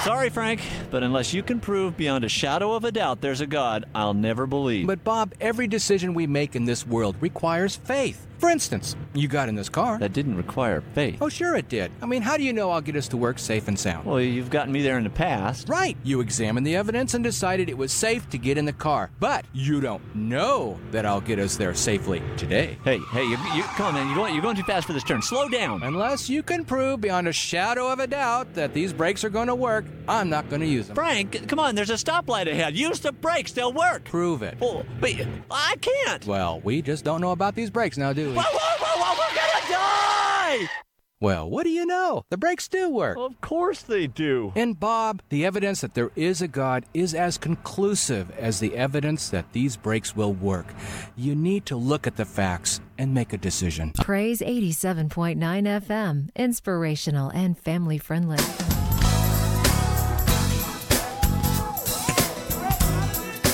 Sorry, Frank, but unless you can prove beyond a shadow of a doubt there's a God, I'll never believe. But Bob, every decision we make in this world requires faith. For instance, you got in this car. That didn't require faith. Oh, sure it did. I mean, how do you know I'll get us to work safe and sound? Well, you've gotten me there in the past. Right. You examined the evidence and decided it was safe to get in the car. But you don't know that I'll get us there safely today. Hey, you come on, man. You're going too fast for this turn. Slow down. Unless you can prove beyond a shadow of a doubt that these brakes are going to work, I'm not going to use them. Frank, come on. There's a stoplight ahead. Use the brakes. They'll work. Prove it. Oh, but I can't. Well, we just don't know about these brakes now, do we? Whoa, we're gonna die! Well, what do you know? The brakes do work. Well, of course they do. And Bob, the evidence that there is a God is as conclusive as the evidence that these brakes will work. You need to look at the facts and make a decision. Praise 87.9 FM, inspirational and family friendly.